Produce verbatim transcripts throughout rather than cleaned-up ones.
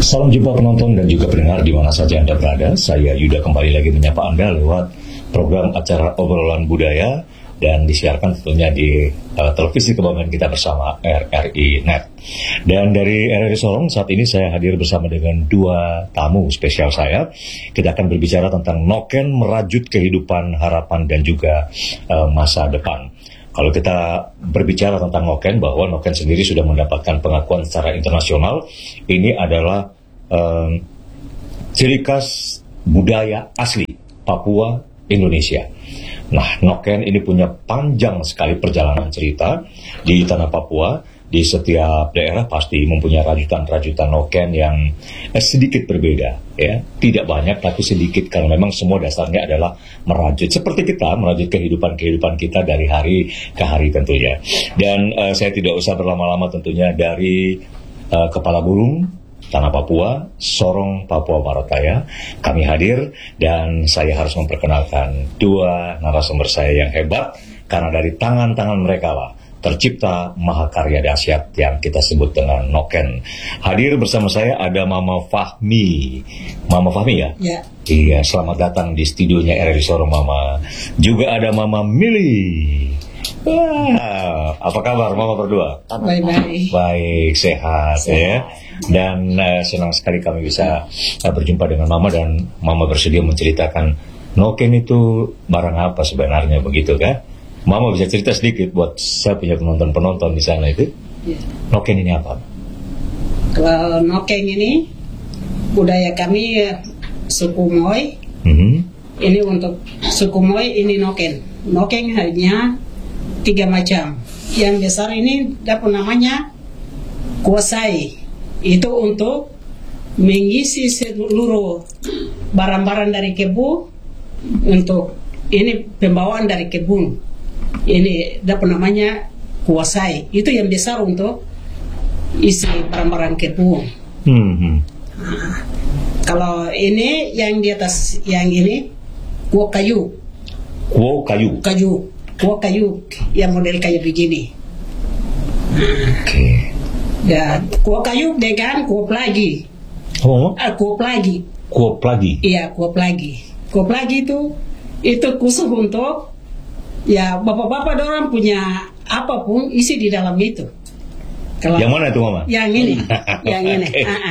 Salam jumpa penonton dan juga pendengar di mana saja Anda berada. Saya Yuda kembali lagi menyapa Anda lewat program acara Obrolan Budaya dan disiarkan tentunya di uh, televisi kebanggaan kita bersama R R I Net. Dan dari R R I Sorong saat ini saya hadir bersama dengan dua tamu spesial saya. Kita akan berbicara tentang noken merajut kehidupan, harapan dan juga uh, masa depan. Kalau kita berbicara tentang noken, bahwa noken sendiri sudah mendapatkan pengakuan secara internasional, ini adalah um, ciri khas budaya asli Papua, Indonesia. Nah, noken ini punya panjang sekali perjalanan cerita di tanah Papua. Di setiap daerah pasti mempunyai rajutan-rajutan noken yang eh, sedikit berbeda, ya. Tidak banyak tapi sedikit, karena memang semua dasarnya adalah merajut. Seperti kita merajut kehidupan-kehidupan kita dari hari ke hari tentunya. Dan eh, saya tidak usah berlama-lama tentunya, dari eh, Kepala Burung Tanah Papua, Sorong, Papua Barat Daya, kami hadir dan saya harus memperkenalkan dua narasumber saya yang hebat, karena dari tangan-tangan mereka lah tercipta mahakarya dahsyat yang kita sebut dengan noken. Hadir bersama saya ada Mama Fahmi. Mama Fahmi ya? Ya. Iya, selamat datang di studionya R R I Sorong, Mama. Juga ada Mama Mili. Wah, apa kabar Mama berdua? Baik-baik. Baik, sehat, sehat. Ya. Dan uh, senang sekali kami bisa uh, berjumpa dengan Mama, dan Mama bersedia menceritakan noken itu barang apa sebenarnya, begitu kan? Mama bisa cerita sedikit buat saya punya penonton-penonton di sana itu. Ya. Noken ini apa? Kalau noken ini budaya kami suku Moy. Mm-hmm. Ini untuk suku Moy, ini noken. Noken hanya tiga macam. Yang besar ini dapat namanya kuasai. Itu untuk mengisi seluruh barang-barang dari kebun. Untuk ini pembawaan dari kebun. Ini dapat namanya kuasai. Itu yang besar untuk isi barang-barang kebun. Mm-hmm. Nah, kalau ini yang di atas, yang ini kuok kayu. Kuok kayu. Kayu, kuok kayu yang model kayu begini. Oke. Okay. Dan kuok kayu dengan kuok lagi. Oh? Ah, kuok lagi. Kuok lagi. Iya, kuok lagi. Kuok lagi itu itu khusus untuk ya bapak-bapak orang punya apapun isi di dalam itu. Kalau yang mana itu Mama? Yang ini, yang ini. Oke. Ah, ah.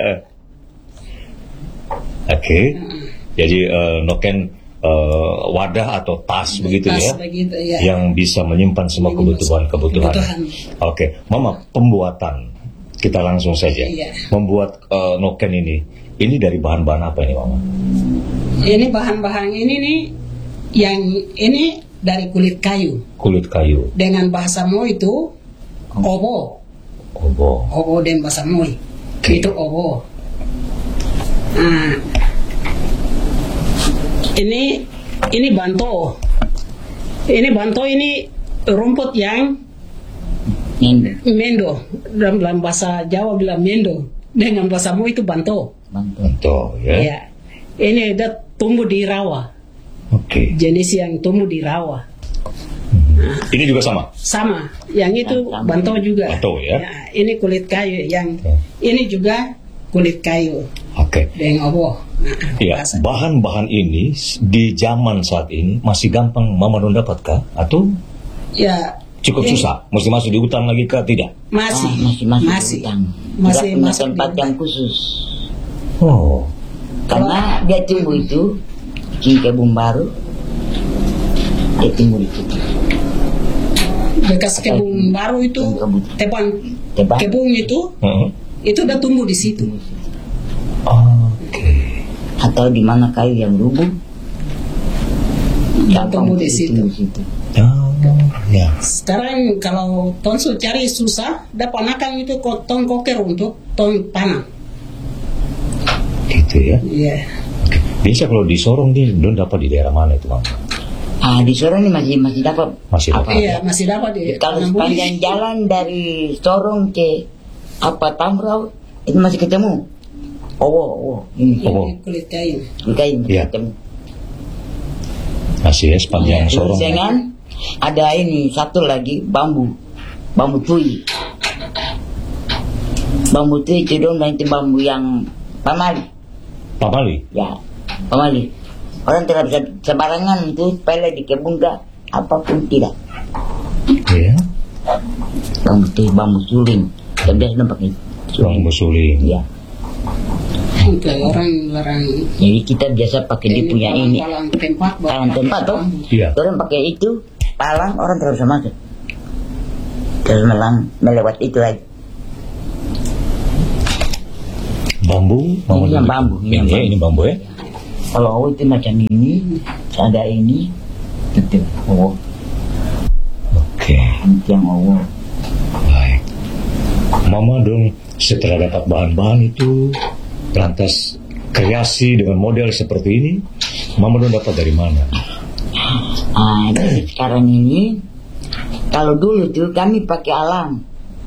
Okay. Jadi uh, noken uh, wadah atau tas begitu Tas ya, begitu, ya, yang bisa menyimpan semua kebutuhan-kebutuhan. Kebutuhan. Oke, okay. Mama, pembuatan kita langsung saja. Iya. Membuat uh, noken ini, ini dari bahan-bahan apa ini Mama? Ini bahan-bahan ini nih, yang ini dari kulit kayu. Kulit kayu. Dengan bahasa Moy itu obo. Obo. Obo dan bahasa Moy. Okay. Itu obo. Nah, ini ini banto. Ini banto ini rumput yang Mendo. mendo. Dalam, dalam bahasa Jawa bilang mendo. Dengan bahasa Moy itu banto. Banto ya. Ya. Ini ada tumbuh di rawa. Oke. Okay. Jenis yang tumbuh di rawa. Hmm. Ini juga sama? Sama. Yang itu banto juga. Banto ya. Ya, ini kulit kayu. Yang okay. ini juga kulit kayu. Oke. Okay. Dengan oboh. Nah, ya, bahan-bahan ini di zaman saat ini masih gampang Mama Don dapatkah? Atau ya cukup ini, susah? Mesti masuk di hutan lagi kah? Tidak? Masih. Ah, masih masuk masih. Hutan. Masih punya masuk tempat yang khusus. Oh. Karena dia tumbuh itu di kebun baru. Dia tumbuh di situ. Bekas kebun baru itu, tepan Tepan. kebun itu, Uh-huh. itu udah tumbuh di situ. Oke. Okay. Atau di mana kayu yang rubuh, Udah tumbuh di situ. Oh, ya. Sekarang kalau tonsu cari susah, dapat panakan itu tong koker untuk tong panang. Gitu ya. Iya. Okay. Biasa kalau di Sorong nih, Don dapat di daerah mana itu Mama? Ah, di Sorong ini masih masih dapat. Masih dapat. Iya, masih dapat di Kalau Tanam sepanjang Budi. jalan dari Sorong ke apa Tamrau itu masih ketemu. Oh, oh, oh. Ini Ini Oh. kulit kayu. kayu masih Iya. ketemu. Masih ya sepanjang Terus Sorong. dengan ada ini satu lagi bambu, bambu tui. Bambu itu itu dong, dan itu bambu yang pamali. Pamali? Ya, pamali. Orang tidak bisa sembarangan itu pele di kebun kah, apapun tidak. Iya. Bambu itu bambu suling. Kita biasa pakai Bambu suling. Ya. Untuk orang-orang Jadi kita biasa pakai dia punya ini. palang tempat, Palang tempat toh. Iya. Orang pakai itu palang, orang terus masuk. Terus melang melewat itu lagi. Bambu, Ini yang bambu, ini yang Ini, bambu. ini bambu ya. Kalau awu itu macam ini, ada ini, itu awu. Oke, Itu yang awu. baik. Mama dong setelah dapat bahan-bahan itu, lantas kreasi dengan model seperti ini, Mama dong dapat dari mana? Ah, jadi sekarang ini, kalau dulu tuh kami pakai alam.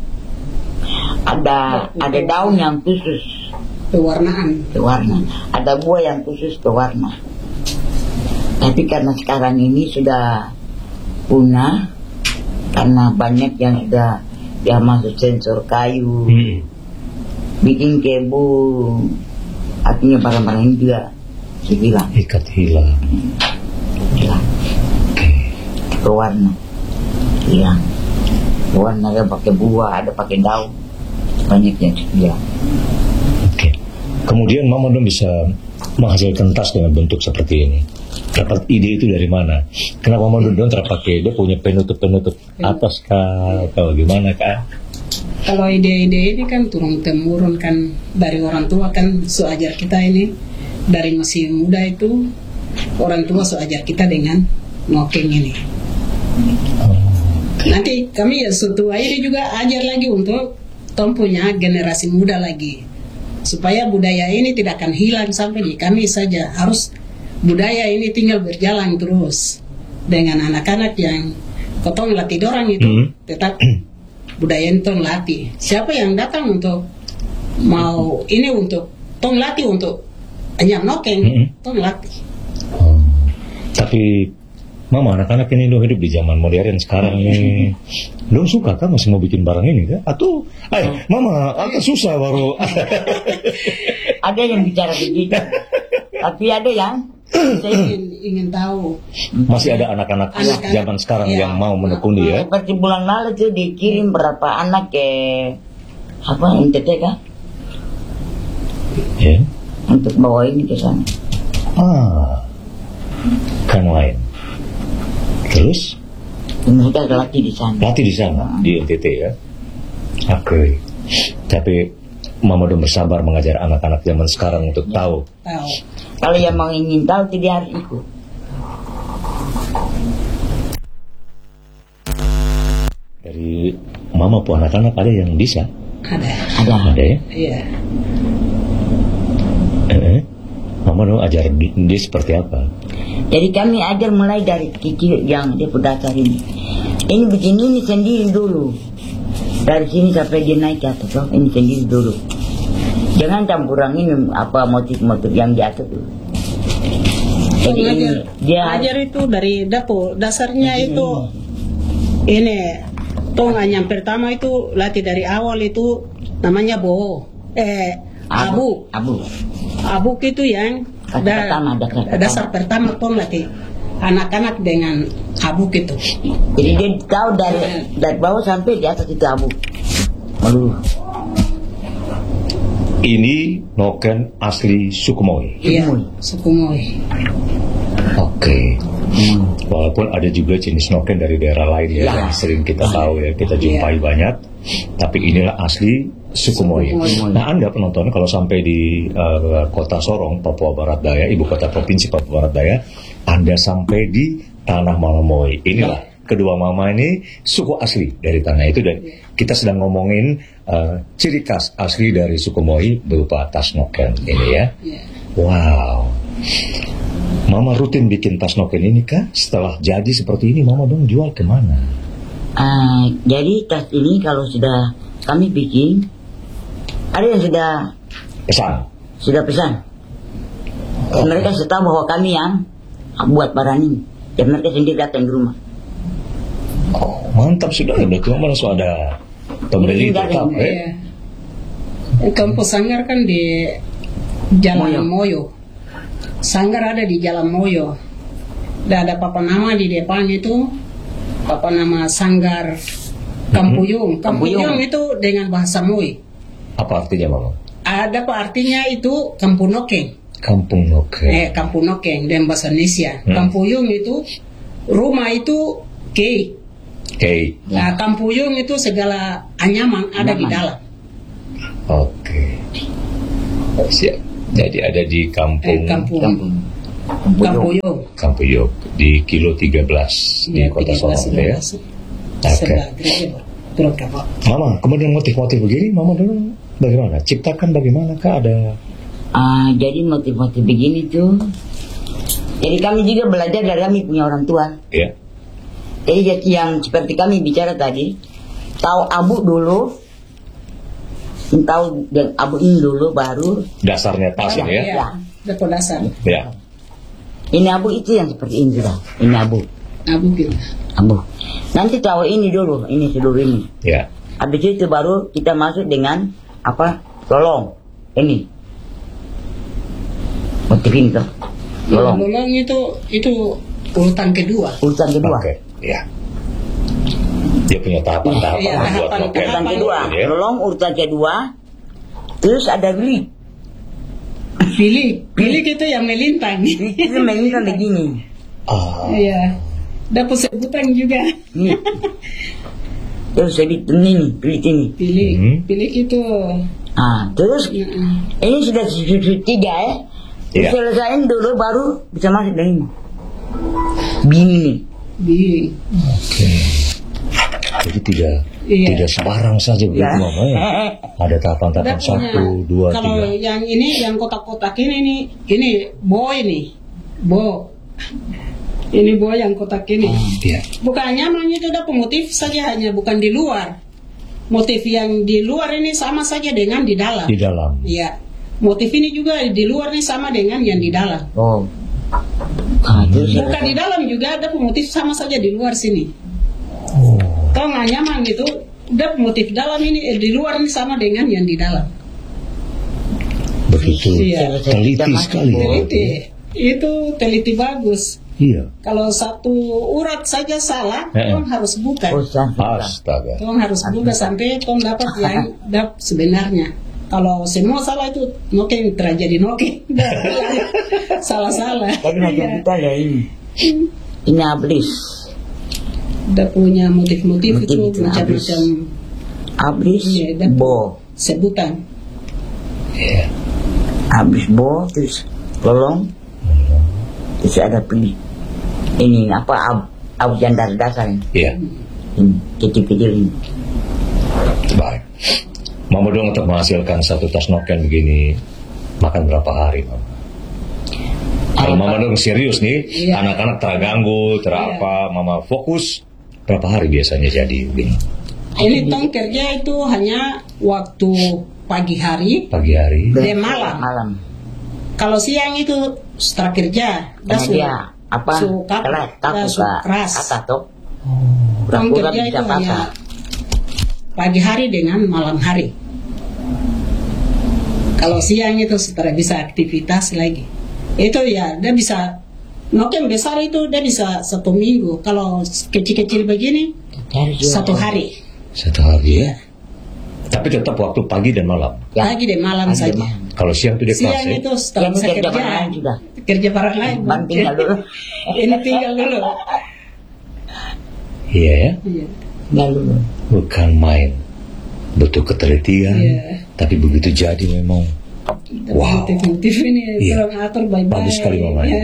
Ada ada daun yang khusus pewarnaan. pewarna, ada buah yang khusus pewarna. Tapi karena sekarang ini sudah punah, karena banyak yang sudah dia masuk sensor kayu, Hmm. bikin kebu, artinya barang-barang ini juga hilang, Ikat hilang. hilang, pewarna, hilang. Pewarna ada pakai buah, ada pakai daun, banyak yang hilang. Oke. Kemudian Mama dong bisa menghasilkan tas dengan bentuk seperti ini. Dapat ide itu dari mana? Kenapa Mama dong terpakai? Dia punya penutup-penutup atas kah? Atau gimana kah? Kalau ide-ide ini kan turun temurun kan dari orang tua kan, so ajar kita ini dari masih muda itu orang tua so ajar kita dengan ngokeng ini. Nanti kami ya setua ini juga ajar lagi untuk tom punya generasi muda lagi, supaya budaya ini tidak akan hilang sampai di kami saja. Harus budaya ini tinggal berjalan terus dengan anak-anak yang kotong latih dorang itu Hmm. tetap budaya ini tong latih. Siapa yang datang untuk mau ini untuk tong latih untuk anyam nokeng, Hmm. tong latih. Oh. Tapi Mama, anak-anak ini dong hidup di zaman modern sekarang ini. Dong suka kan masih mau bikin barang ini kan? Atau, eh, Mama, agak susah baru. Ada yang bicara begitu, tapi ada yang Saya ingin, ingin tahu. Masih ada anak-anak Anak-anak, zaman sekarang ya. yang mau menekuni ya? seperti bulan lalu tuh dikirim berapa anak ke apa N T T kah Ya. untuk bawa ini ke sana. Ah, kan lain. Terus Mereka latih di sana. latih di sana di N T T ya. Oke. Tapi Mama udah bersabar mengajar anak-anak zaman sekarang untuk tahu. Tahu. Kalau yang mau ingin tahu tidak harus ikut. Dari Mama pun anak-anak ada yang bisa. Ada. Ada. Ada ya. Iya. Eh, Mama dong ajar di- dia seperti apa? Jadi kami ajar mulai dari kecil yang dia dasar ini. Ini begini ini sendiri dulu. Dari sini sampai dia naik ke atas, loh. Ini sendiri dulu. Jangan campuran ini apa motif-motif yang di atas dulu. Jadi ini Ngajar, dia ngajar itu dari dapur dasarnya itu ini tong yang pertama itu latih dari awal itu namanya boho eh abu Abu. abu itu yang Dasar pertama, dasar pertama. dasar pertama tong latih anak-anak dengan abu itu. Jadi dia tahu dari dari bawah sampai di atas itu abu. Melulu. Ini noken asli Sukumoy. Iya, Sukumoy. Sukumoy. Oke. Hmm. Walaupun ada juga jenis noken dari daerah lain ya, Ya. yang sering kita tahu ya, kita jumpai banyak. Tapi inilah asli Sukumoy. Sukumoy. Nah, Anda penonton kalau sampai di uh, kota Sorong, Papua Barat Daya, ibu kota provinsi Papua Barat Daya, Anda sampai di tanah Malamoy. Inilah kedua mama ini suku asli dari tanah itu, dan kita sedang ngomongin uh, ciri khas asli dari Sukumoy berupa tas noken ini ya. Iya. Wow. Mama rutin bikin tas noken ini kah? Setelah jadi seperti ini, Mama dong jual kemana? Ah, jadi tas ini kalau sudah kami bikin, ada yang sudah Pesan. sudah pesan. Dan mereka sudah tahu bahwa kami yang buat barang ini. Dan mereka sendiri datang ke rumah. Oh, mantap sudah. Berarti Mama langsung ada pembeli Ini dari- tetap. Iya. Eh? Kampus Sanggar kan di Jalan Moyo. Sanggar ada di Jalan Moyo. Dan ada papa nama di depan itu, papa nama Sanggar Kampuyung. Kampuyung itu dengan bahasa Moi. Apa artinya, Mama? Ada apa artinya itu Kampung Nokeng. Kampung Nokeng. Eh, Kampung Nokeng dan bahasa Indonesia. Hmm. Kampuyung itu rumah itu kei. Kei. Nah, Kampuyung itu segala anyaman ada di dalam. Oke. Siap. Jadi ada di kampung Eh, kampung. Kampung. Kampuyung. Kampuyuk di kilo tiga belas di Ya, Kota tiga belas, Sorong ya. Oke. Sebelah gereja Turun Kapal. Mama, kemudian motif-motif begini, Mama dulu bagaimana? Ciptakan bagaimana? Kah ada? Ah, jadi motif-motif begini tuh. Jadi kami juga belajar dari kami punya orang tua. Ya. Jadi yang seperti kami bicara tadi, tahu abu dulu, tahu dan abu ini dulu baru. Dasarnya tas ini ya. Ya, betul dasar. Ya. Ini abu itu yang seperti ini sudah. Ini abu. Abu gitu. Abu. Nanti tahu ini dulu, ini seluruh ini. Ya. Habis itu baru kita masuk dengan apa? Tolong. Ini. Motif ini tuh. Tolong. Lolong itu itu urutan kedua. Urutan kedua. Oke. Ya. Dia punya tahapan-tahapan Iya, membuat tahapan- loket. Urutan kedua. Ya. Tolong urutan kedua. Terus ada beli. Pilih, pilih itu yang melintang. Itu mainkan begini. Ah. Iya. Dapat sebutan juga. Nih. Terus saya bikin ini, pilih ini. Pilih, Hmm. pilih itu. Ah, terus Mm-mm. ini sudah sudut tiga ya. Iya. Diselesain dulu baru bisa masuk dari ini. Bini nih. Di. Oke. Jadi tidak Iya. tidak sembarang saja begitu, Ya. Mama ya. Ada tahapan-tahapan Ada punya- satu, dua, Kalau tiga. yang ini, yang kotak-kotak ini nih, ini bo ini, bo. Ini bo yang kotak ini. Iya. Bukan nyaman itu ada motif saja hanya bukan di luar. Motif yang di luar ini sama saja dengan di dalam. Di dalam. Iya. Motif ini juga di luar ini sama dengan yang di dalam. Oh. Ah, terus Bukan di dalam juga ada motif sama saja di luar sini. Oh. Kalau nggak nyaman gitu, ada motif dalam ini eh, di luar ini sama dengan yang di dalam. Begitu. Iya. Teliti sekali. Teliti, itu teliti bagus. Iya. Kalau satu urat saja salah, Eh, eh. tong harus buka. oh, sampai. Astaga. Tong harus buka sampai tong dapat yang dap sebenarnya. Kalau semua salah itu noken terjadi noken. Salah-salah. Tapi hanya kita ya ini. Ini ablis. Udah punya motif-motif Motif itu itu macam-macam Ablis Iya, dan- bo. sebutan. Iya. Ablis bo terus tolong. Terus ada pilih. Ini apa ab ab yang dari dasar ini. Iya. Ini kecil-kecil ini. Baik. Mama dong untuk menghasilkan satu tas noken begini makan berapa hari, Mama? Kalau Mama dong serius nih, Iya. anak-anak terganggu, terapa, Mama fokus berapa hari biasanya jadi begini? Ini tong kerja itu hanya waktu pagi hari Pagi hari. dan malam. Malam. Kalau siang itu setelah kerja, dah Karena su- dia apa? su kap- Kelas dah takut su keras. kata tuh. Tong Pura-pura kerja bisa itu hanya patah. pagi hari dengan malam hari. Kalau siang itu setelah bisa aktivitas lagi. Itu ya, dia bisa noken besar itu dia bisa satu minggu. Kalau kecil-kecil begini Cari juga. satu hari. Satu hari ya. Tapi tetap waktu pagi dan malam. Ya. Pagi dan malam Pagi dan saja. malam. Kalau siang itu dia kelas Siang ya. itu setelah Yang bisa kerja kerja, barang lain juga. kerja barang lain. Ban tinggal dulu. Ini tinggal dulu. Iya ya. Iya. Tinggal dulu. Bukan main. Butuh ketelitian. Iya. Tapi begitu jadi memang. Wow. Motif-motif ini Iya. tolong atur baik-baik. Bagus sekali, Mama, ya. Ya.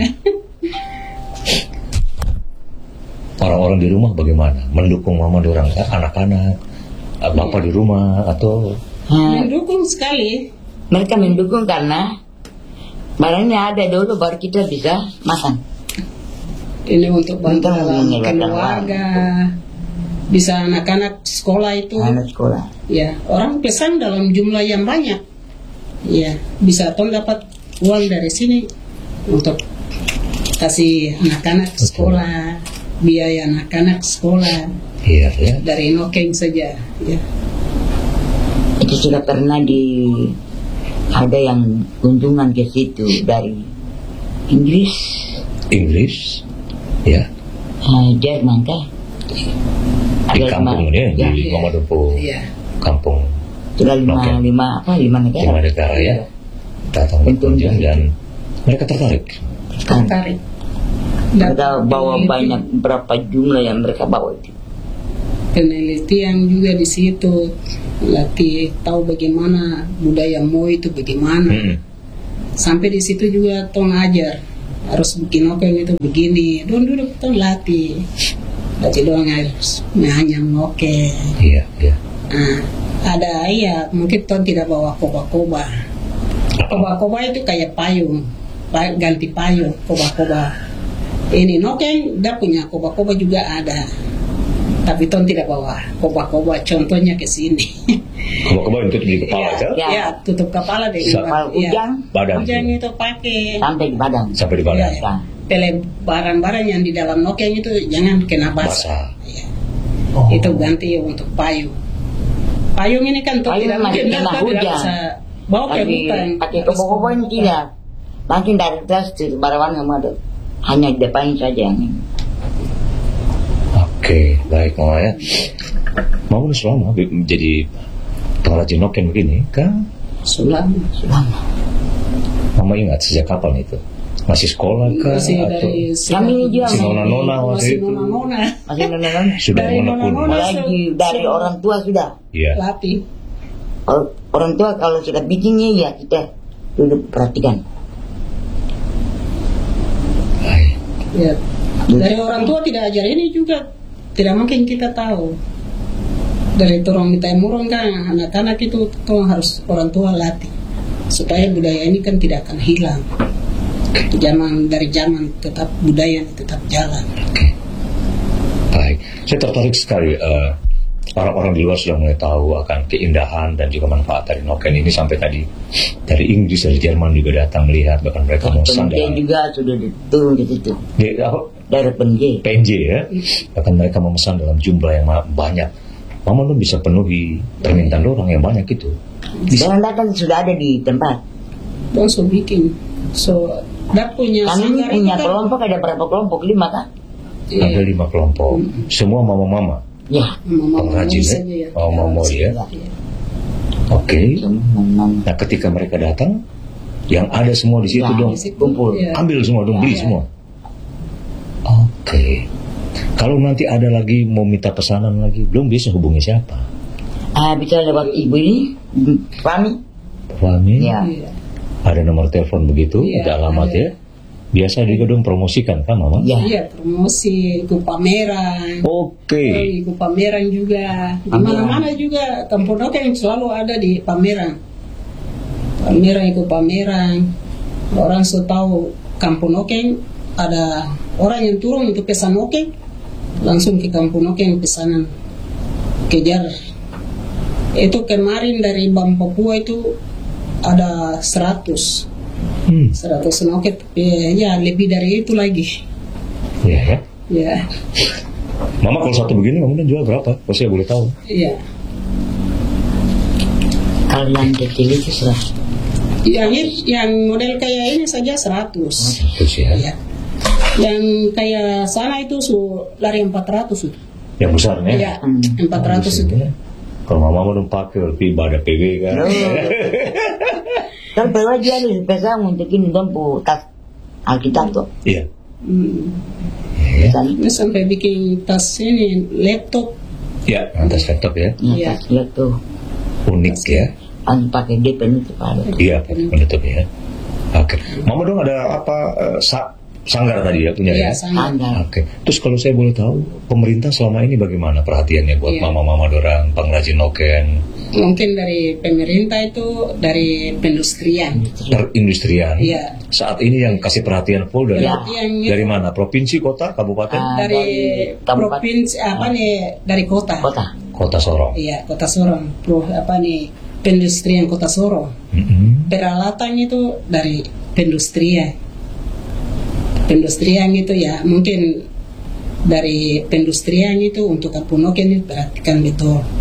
Orang-orang di rumah bagaimana? Mendukung Mama dorang anak-anak, Bapak di rumah atau Nah, Mendukung sekali. mereka mendukung karena barangnya ada dulu baru kita bisa makan. Ini untuk bantu Untuk dalam menyebarkan keluarga. Bisa anak-anak sekolah itu. Anak sekolah. Ya, orang pesan dalam jumlah yang banyak. Ya, bisa tong dapat uang dari sini untuk kasih anak-anak sekolah, biaya anak-anak sekolah iya ya. dari nokeng saja. Ya. Kita sudah pernah di ada yang kunjungan ke situ dari Inggris, Inggris, ya, uh, Jerman kah? di kampung ini, ya, di Mamadopo, Iya. kampung sudah lima Noken. lima apa lima negara. lima negara ya, datang berkunjung dan mereka tertarik. Tertarik. Mereka bawa peneliti- banyak, berapa jumlah yang mereka bawa itu. penelitian juga di situ, latih tahu bagaimana budaya Moi itu bagaimana. Hmm. Sampai di situ juga tong ajar harus bikin noken itu begini. Don duduk tong latih, latih doang harus hanya noken. Iya, iya. Nah, ada iya mungkin tong tidak bawa koba-koba. Koba-koba itu kayak payung, pa- ganti payung koba-koba. Ini noken dia punya koba-koba juga ada. Tapi ton tidak bawa koba-koba, contohnya ke sini. Koba-koba itu di kepala aja, Ya. Ya, tutup kepala deh. Sa- Kalau ujang badan Ujang itu pakai. sampai di badan. sampai di badan. Ya. Pele barang-barang yang di dalam noken itu jangan kena basah. Basah. Ya. Oh. Itu ganti untuk payung. Payung ini kan tuh Payung tidak masih mungkin kena tidak tidak hujan. bisa bawa ke Tapi hutan. pakai Harus kobo-kobo ini ke tidak. Makin dari atas itu barang yang ada. Hanya di depan saja yang ini. Oke, baik Mama ya. Mama udah selama bi- jadi pengrajin noken begini kan? Sulam. Selama. Mama ingat sejak kapan itu? Masih sekolah kah? Masih atau dari Kami ini juga masih nona-nona waktu masih itu? nona-nona. masih nonton. Sudah Dari menekun. nona-nona. Lagi dari se- orang tua sudah. Iya. Latih. Or- Orang tua kalau sudah bikinnya ya kita duduk perhatikan. Baik. Ya. Dari orang tua tidak ajar ini juga tidak mungkin kita tahu. Dari turun kita murung kan anak-anak itu tuh harus orang tua latih supaya budaya ini kan tidak akan hilang. Zaman dari zaman tetap budaya ini tetap jalan. Baik. Saya tertarik sekali. eh, Orang-orang di luar sudah mulai tahu akan keindahan dan juga manfaat dari noken ini, sampai tadi dari Inggris, dari Jerman juga datang melihat, bahkan mereka memesan Penjai dengan juga sudah diturun di situ. di, apa, Dari penjai. P N J ya, bahkan mereka memesan dalam jumlah yang ma- banyak. Mama lu bisa penuhi permintaan orang yang banyak itu. Jangan datang sudah ada di tempat. Dong so bikin. So dah punya Kami ini sanggar punya itu kan. kelompok, ada berapa kelompok? Lima kan? Iya. Ada lima kelompok, semua mama-mama Ya. Mama pengrajin ya, saja ya. oh mama ya. Iya. Oke. Memang Nah ketika mereka datang, yang ada semua di situ Ya, dong, Di situ, kumpul. iya. ambil semua dong, beli Ya. semua. Oke. Kalau nanti ada lagi mau minta pesanan lagi, belum bisa hubungi siapa? ah, bisa lewat ibu ini, kami. Fahmi? Ya. Iya. Ada nomor telepon begitu, Iya, ada alamat ada. ya. Biasa juga dong promosikan kan Mama? Ya. Iya, promosi, ikut pameran. Oke. Ikut pameran juga. Di mana-mana juga Kampung Noken selalu ada di pameran. Pameran ikut pameran. Orang so tahu Kampung Noken ada orang yang turun untuk pesan Noken, langsung ke Kampung Noken pesanan kejar. Itu kemarin dari Bank Papua itu ada seratus. Hmm. seratus noken, ya, ya lebih dari itu lagi. Iya ya. Ya, Mama kalau satu begini kemudian jual berapa? Kalau saya boleh tahu. ya. Kalau yang kecil itu sudah. Yang ini- yang model kayak ini saja seratus. Terus ya. Ya. Yang kayak sana itu su lari empat ratus itu. Yang besarnya. Ya, empat ratus itu. Kalau Mama mau pakai lebih pada P W kan. Kan perlu aja nih pesan untuk ini dong bu tas Alkitab tuh. Iya. Hmm. Iya. Pesan. Ini sampai bikin tas ini laptop. Ya, atas laptop ya. Ya, Iya. tas lihat tuh. Unik ya. Kan pakai D penutup ada. Iya, menutup ya. Oke. Mama dong ada apa eh, sa- sanggar tadi ya punya Iya, ya? sama. Sanggar. Oke. Terus kalau saya boleh tahu, pemerintah selama ini bagaimana perhatiannya buat Iya. mama-mama dorang, pengrajin noken, Mungkin dari pemerintah itu dari pendustrian. perindustrian. Iya. Saat ini yang kasih perhatian full dari Iya. Yang- dari mana? Provinsi, kota, kabupaten, Ah. Dari dari kabupaten. provinsi apa nih dari kota. Kota. kota Sorong. Iya, Kota Sorong. Pro, apa nih? Pendustrian Kota Sorong. Mm-mm. Peralatan itu dari pendustrian. Pendustrian itu ya mungkin dari pendustrian itu untuk Kampung Noken ini perhatikan betul.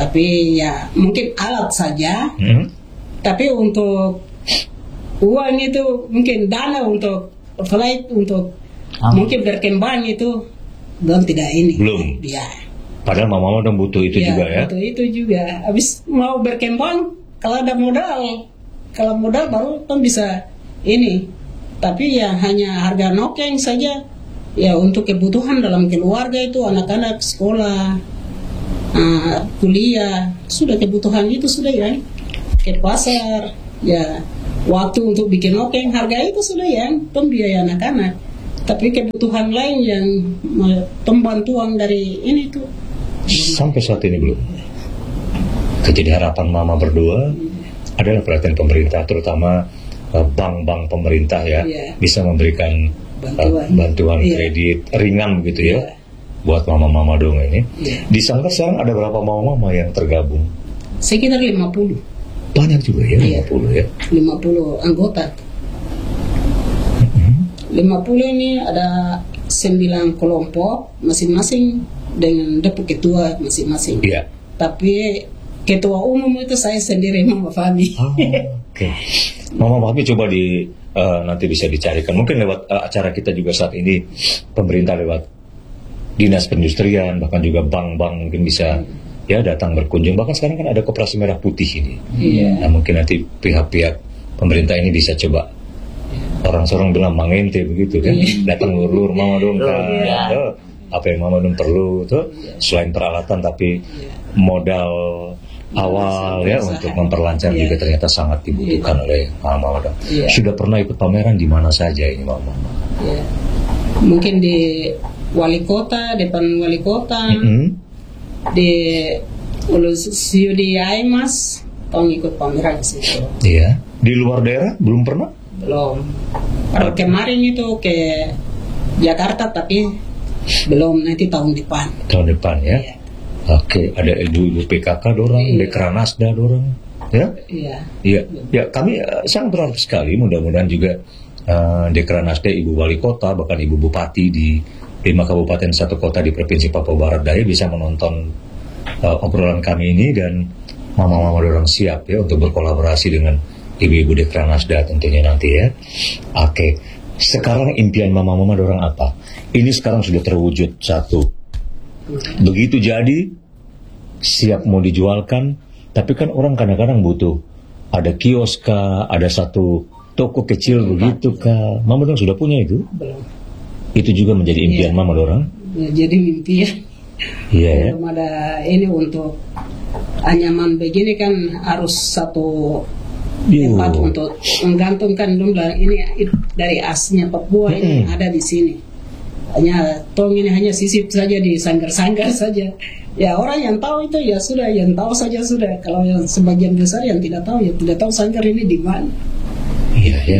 Tapi ya mungkin alat saja. Hmm? Tapi untuk uang itu mungkin dana untuk flight untuk Ah. mungkin berkembang itu belum tidak ini. Belum. Ya. Padahal mama dong butuh itu Ya, juga ya. Itu itu juga. Habis mau berkembang kalau ada modal, kalau modal baru kan bisa ini. Tapi ya hanya harga nokeng saja. Ya untuk kebutuhan dalam keluarga itu anak-anak sekolah, uh, kuliah, sudah kebutuhan itu sudah ya. Ke pasar, ya waktu untuk bikin nokeng harga itu sudah ya pembiayaan anak-anak. Tapi kebutuhan lain yang uh, pembantuan dari ini tuh Sampai saat ini belum. Jadi harapan mama berdua adalah perhatian pemerintah, terutama uh, bank-bank pemerintah ya, Iya. bisa memberikan bantuan, uh, bantuan Iya. kredit ringan begitu ya, Iya. buat mama-mama dong ini. Iya. Di Sanggar sekarang ada berapa mama-mama yang tergabung? sekitar lima puluh. Banyak juga ya, Iya. lima puluh ya. lima puluh anggota. lima puluh ini ada sembilan kelompok masing-masing dengan deput ketua masing-masing. Iya. Tapi ketua umum itu saya sendiri, Mama Fami. Oh, oke. Mama Fami coba di uh, nanti bisa dicarikan. Mungkin lewat uh, acara kita juga saat ini, pemerintah lewat dinas perindustrian, bahkan juga bank-bank mungkin bisa ya datang berkunjung. Bahkan sekarang kan ada Koperasi Merah Putih ini. Iya. Nah mungkin nanti pihak-pihak pemerintah ini bisa coba. Orang seorang bilang mangente begitu kan, datang lur-lur mama dong kan, Iya. tuh, apa yang mama dong perlu tuh, selain peralatan tapi modal awal ya Usaha. untuk memperlancar Iya. juga ternyata sangat dibutuhkan oleh mama dong. Iya. Sudah pernah ikut pameran di mana saja ini mama? Ya. Mungkin di wali kota, depan wali kota, Mm-mm. di Ulusiu di Aimas, tong ikut pameran sih. Iya. Di luar daerah belum pernah? Belum. Kalau kemarin itu ke Jakarta tapi belum, nanti tahun depan. Tahun depan ya. Iya. Oke, ada ibu-ibu P K K dorang, Iya. Dekranasda dorang, ya? Iya. Iya, ya kami uh, sangat berharap sekali. Mudah-mudahan juga uh, Dekranasda, Ibu Wali Kota, bahkan Ibu Bupati di lima kabupaten satu kota di Provinsi Papua Barat Daya bisa menonton uh, obrolan kami ini, dan mama-mama dorang siap ya untuk berkolaborasi dengan Ibu-Ibu Dekranasda tentunya nanti ya. Oke, sekarang impian mama-mama dorang apa? Ini sekarang sudah terwujud satu. Begitu jadi, siap mau dijualkan, tapi kan orang kadang-kadang butuh ada kios kah, ada satu toko kecil begitu kah. Mama dorang sudah punya itu? Belum. Itu juga menjadi impian Iya. mama dorang? Ya, jadi mimpi ya. Iya ya. Belum ada ini untuk anyaman begini kan harus satu Yuh. tempat untuk menggantungkan dulu lah. Ini dari asnya Papua ini Mm-mm. ada di sini. Hanya tong ini hanya sisip saja di sanggar-sanggar saja. Ya orang yang tahu itu ya sudah, yang tahu saja sudah. Kalau yang sebagian besar yang tidak tahu ya tidak tahu sanggar ini di mana. Iya ya.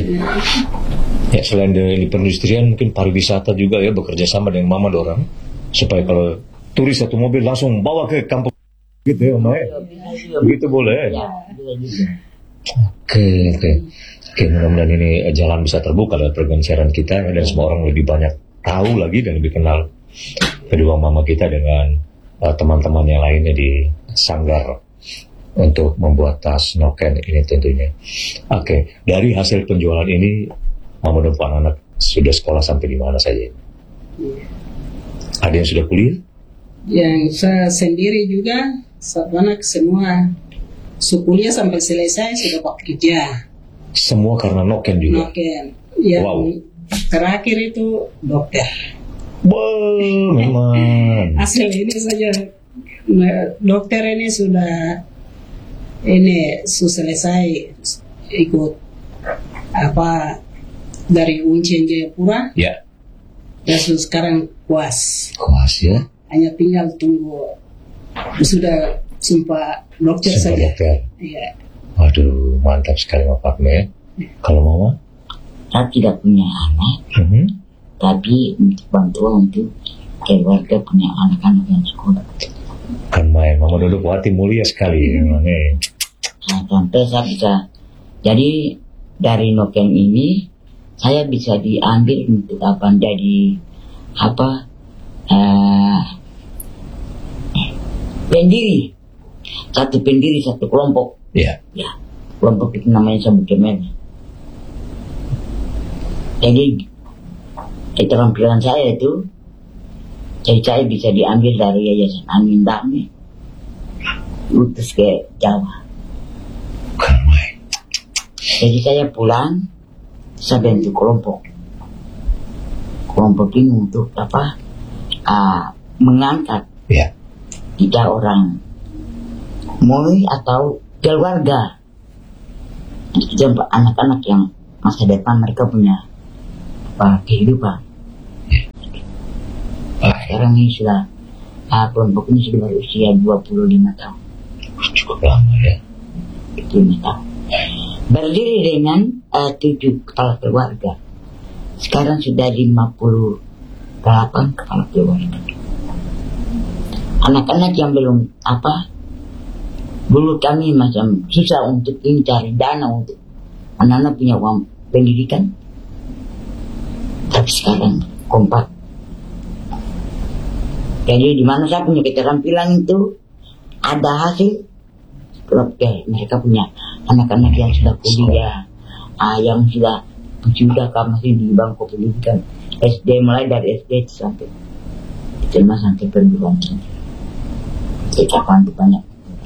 Ya selain dari perindustrian, mungkin pariwisata juga ya, bekerja sama dengan mama dorang supaya kalau turis satu mobil langsung bawa ke kampung gitu ya, Mama ya. Begitu boleh. Ya, bisa juga. Oke, oke. Oke, mudah-mudahan ini eh, jalan bisa terbuka lewat program siaran kita ya, dan semua orang lebih banyak tahu lagi dan lebih kenal kedua mama kita dengan uh, teman-teman yang lainnya di Sanggar untuk membuat tas noken ini tentunya. Oke, dari hasil penjualan ini, mama dan anak-anak sudah sekolah sampai di mana saja? Ada yang sudah kuliah? Yang saya sendiri juga, anak semua kuliah sampai selesai sudah bekerja. Semua karena noken juga? Noken. Yang Wow. terakhir itu dokter. Wow, memang. Asli ini saja. Nah, dokter ini sudah ini sudah selesai ikut apa dari Uncian Jayapura, Ya, dan sudah sekarang puas. kuas ya. Hanya tinggal tunggu sudah sumpah dokter Sumpah saja. dokter. Iya. Waduh, mantap sekali Pak Fatme ya. Kalau mama? Saya tidak punya anak, Mhm. tapi untuk bantuan untuk keluarga punya anak-anak yang sekolah. Kan main, mama duduk wati mulia sekali memang eh. Nah, sampai saya bisa, jadi dari noken ini saya bisa diambil untuk apa, jadi apa, eh, pendiri. satu pendiri satu kelompok. Iya. Ya, kelompok itu namanya Sabuk Kemen. Jadi keterampilan saya itu, jadi saya bisa diambil dari Yayasan Angin Damai, utus ke Jawa. Bukan main. Jadi saya pulang, saya bentuk kelompok. Kelompok ini untuk apa? Uh, mengangkat Iya. tiga orang Moi atau keluarga, jumpa anak-anak yang masa depan mereka punya apa, kehidupan. Ah, Sekarang ini sudah uh, kelompok ini sudah berusia dua puluh lima tahun. cukup lama ya. dua puluh lima tahun. Berdiri dengan uh, tujuh kepala keluarga. Sekarang sudah lima puluh delapan kepala keluarga. Anak-anak yang belum apa, dulu kami macam susah untuk ini cari dana untuk anak-anak punya uang pendidikan. Tapi sekarang kompak. Jadi di mana saya punya keterampilan itu ada hasil. Sebab mereka punya anak-anak yang sudah kuliah, ah, yang sudah sudah masih di bangku pendidikan S D, mulai dari S D sampai SMA sampai perguruan tinggi. Kecapan itu banyak.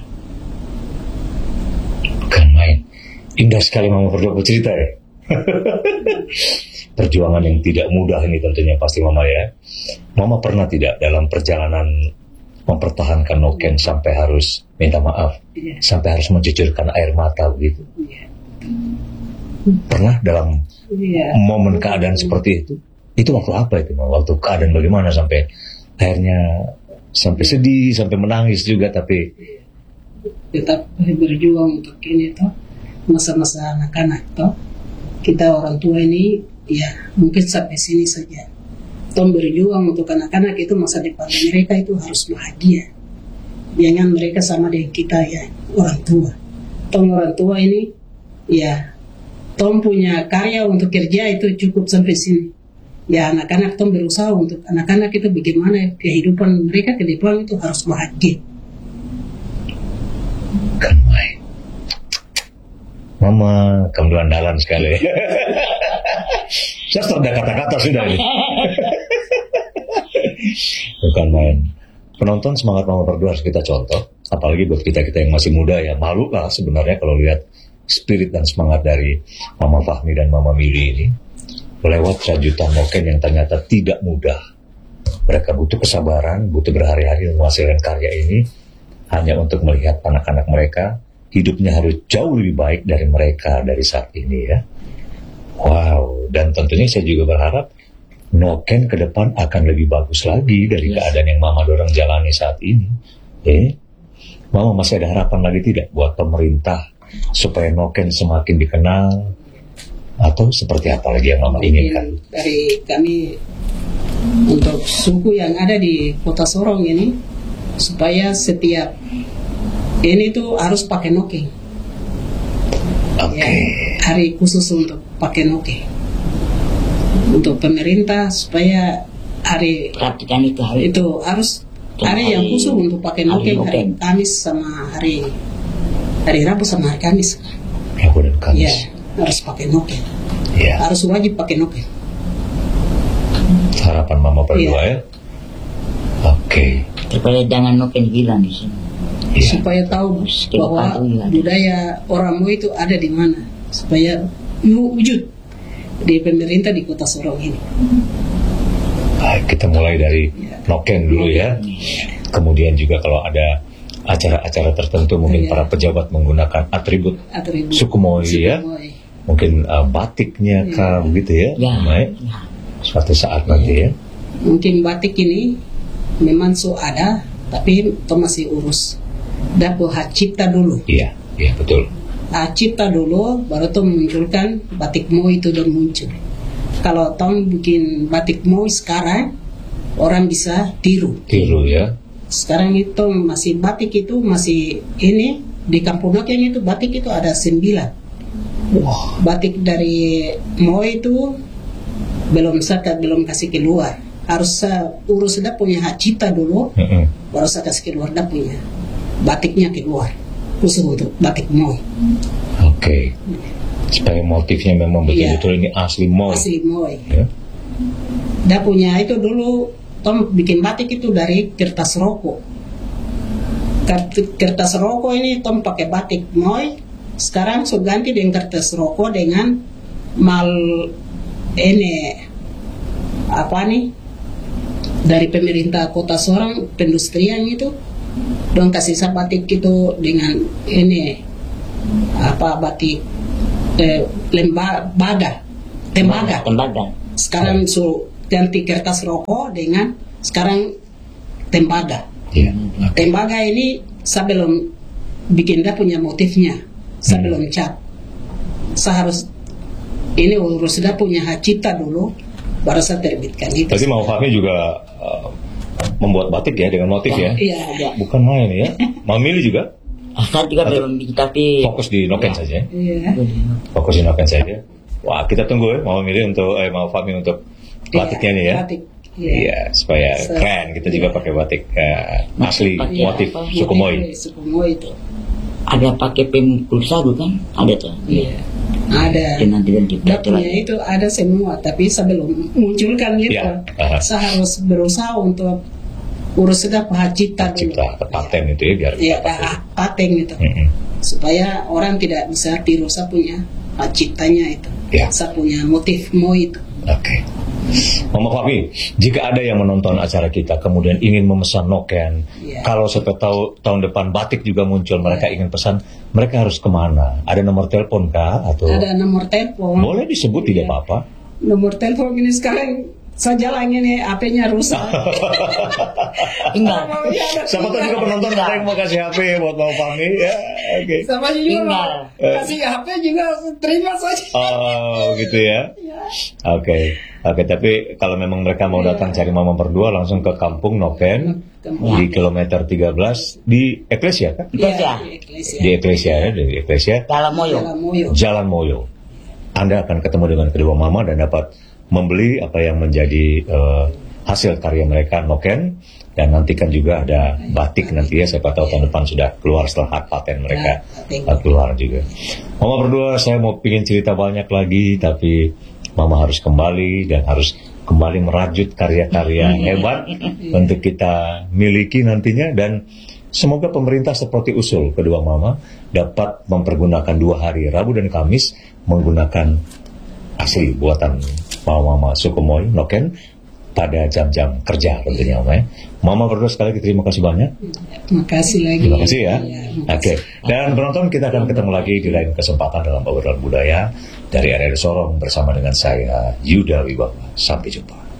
Bukan main. Indah sekali Mama berdua bercerita ya. Perjuangan yang tidak mudah ini tentunya pasti Mama ya. Mama pernah tidak dalam perjalanan mempertahankan Noken sampai harus minta maaf, Iya. sampai harus mencucurkan air mata begitu? Iya. Pernah dalam Iya. momen keadaan seperti itu? Itu waktu apa itu Mama? Waktu keadaan bagaimana sampai akhirnya sampai sedih, sampai menangis juga, tapi Tetap berjuang untuk ini toh, masa-masa anak-anak toh. Kita orang tua ini ya mungkin sampai sini saja. Tom berjuang untuk anak-anak itu, masa depan mereka itu harus bahagia. Jangan mereka sama dengan kita ya, orang tua. Tom orang tua ini ya, Tom punya karya untuk kerja itu cukup sampai sini. Ya anak-anak Tom berusaha untuk anak-anak itu bagaimana kehidupan mereka ke depan itu harus bahagia. kan main. Mama, kamu andalan sekali. Saya sudah kata-kata sudah ini. Bukan main. Penonton semangat Mama berdua harus kita contoh. Apalagi buat kita-kita yang masih muda ya. Malu lah sebenarnya kalau lihat spirit dan semangat dari Mama Fahmi dan Mama Mili ini. Lewat rajutan Noken yang ternyata tidak mudah. Mereka butuh kesabaran, butuh berhari-hari menghasilkan karya ini. Hanya untuk melihat anak-anak mereka hidupnya harus jauh lebih baik dari mereka dari saat ini ya. Wow, dan tentunya saya juga berharap Noken ke depan akan lebih bagus lagi dari yes. keadaan yang Mama dorong jalani saat ini. Eh, Mama masih ada harapan lagi tidak buat pemerintah supaya Noken semakin dikenal, atau seperti apa lagi yang Mama inginkan? Dari kami untuk suku yang ada di Kota Sorong ini, supaya setiap ini tuh harus pakai Noken. Oke. Okay. Ya, hari khusus untuk pakai Noken. Untuk pemerintah supaya hari Perhatikan itu hari itu harus hari, hari yang khusus untuk pakai Noken, hari, hari Kamis sama hari hari Rabu sama hari Kamis. Rabu dan Kamis. Ya, harus pakai Noken. Ya. Harus wajib pakai Noken. Harapan Mama berdua ya. Oke. Okay. Supaya jangan Noken hilang di sini. Ya. Supaya tahu bahwa budaya orang Moi itu ada di mana. Supaya wujud di pemerintah di Kota Sorong ini. Baik, kita mulai dari ya. Noken dulu ya. Kemudian juga kalau ada acara-acara tertentu mungkin ya. para pejabat menggunakan atribut, atribut. suku Moi ya. Moi. Mungkin uh, batiknya ya. kah begitu ya. Ya. Baik. Ya. Suatu saat ya. nanti ya. Mungkin batik ini memang so ada, tapi itu masih urus. Dapat hak cipta dulu. Iya, iya betul. Hak cipta dulu, baru tuh munculkan batik Moi itu udah muncul. Kalau Tom bikin batik Moi sekarang, orang bisa tiru. Tiru ya. Sekarang itu masih batik itu masih ini di Kampung Noken itu batik itu ada sembilan. Wow. Batik dari Moi itu belum saya belum kasih keluar. Harus uh, urus dah punya hak cipta dulu, mm-hmm. baru saya kasih keluar dah punya. batiknya keluar, khusus untuk batik Moi. Oke. Supaya motifnya memang betul-betul Iya. ini asli Moi. Asli Moi. Ya. Dia punya itu dulu Tom bikin batik itu dari kertas rokok. Kert- Kertas rokok ini Tom pakai batik Moi. Sekarang so ganti dengan kertas rokok dengan mal ini apa nih dari pemerintah kota Sorong pendustrian itu dong kasih sa batik itu dengan ini apa batik eh, lembaga tembaga. Tembaga. Sekarang so ganti kertas rokok dengan sekarang tembaga. Iya. Tembaga ini saya belum bikin dia punya motifnya, saya Hmm. belum cat. Saya harus ini urus dia punya hak cipta dulu, baru saya terbitkan itu. Berarti Mau Fahmi juga uh, membuat batik ya dengan motif ya? Iya, Bukan main ya? Mau milih juga? Saya juga belum bikin, tapi Fokus di noken saja. iya. Fokus di noken saja. Wah, kita tunggu ya Mau milih untuk eh Mau Fahmi untuk batiknya nih ya. Batik. Iya, supaya So, keren. Kita juga iya. pakai batik eh, asli Iya, motif apa, suku Moi. Suku Moi itu. ada pakai pemukul sagu kan? Ada tuh. Iya. Ada. Dan nanti dan kita Dia punya itu ada semua, tapi saya belum munculkan gitu. Iya, aha. Saya harus berusaha untuk urus kita hak cipta dulu. Cipta atau paten itu ya biar Iya, kita hak paten gitu. Mm-mm. Supaya orang tidak bisa tiru saya punya hak ciptanya itu. Ya. Saya punya motif Moi itu. Oke. Mama Fahmi, jika ada yang menonton acara kita kemudian ingin memesan noken, Iya. kalau siapa tahu tahun depan batik juga muncul, mereka ingin pesan, mereka harus kemana? Ada nomor telepon kah? Atau Ada nomor telepon. boleh disebut tidak Iya. apa-apa? Nomor telepon ini sekarang saya jalan ini H P-nya rusak. Enggak. Siapa tahu juga penonton ada yang mau kasih H P buat Mama Fahmi ya. Oke. Sama juga Tinggal. kasih H P juga terima saja. Oh, gitu ya. Ya. Oke. Oke, tapi kalau memang mereka mau datang cari Mama berdua langsung ke Kampung Noken Kampung. di kilometer tiga belas di Eklesia kan? Itu Ya, aja. di Eklesia. Di Eklesia ya, di Eklesia. Dalam moyo. Jalan Moyo. Jalan Moyo. Anda akan ketemu dengan kedua mama dan dapat membeli apa yang menjadi eh, hasil karya mereka noken, dan nantikan juga ada batik nanti ya, siapa tahu tahun depan sudah keluar setelah hak paten mereka Ya, eh, keluar juga. Mama berdua, saya mau pingin cerita banyak lagi, tapi mama harus kembali dan harus kembali merajut karya-karya hebat untuk kita miliki nantinya, dan semoga pemerintah seperti usul kedua mama dapat mempergunakan dua hari, Rabu dan Kamis, menggunakan asli buatan mama-mama suku Moi noken pada jam-jam kerja tentunya Mama ya. Mama berdua sekali lagi terima kasih banyak. Terima kasih lagi. Terima kasih ya. Iya, Oke. Dan penonton, kita akan ketemu lagi di lain kesempatan dalam obrolan budaya dari R R Sorong bersama dengan saya Yuda Wibawa. Sampai jumpa.